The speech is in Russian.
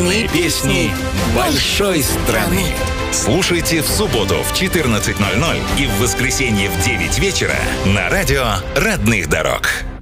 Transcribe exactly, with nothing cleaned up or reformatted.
Главные песни большой страны. Слушайте в субботу в четырнадцать ноль ноль и в воскресенье в девять вечера на радио «Родных дорог».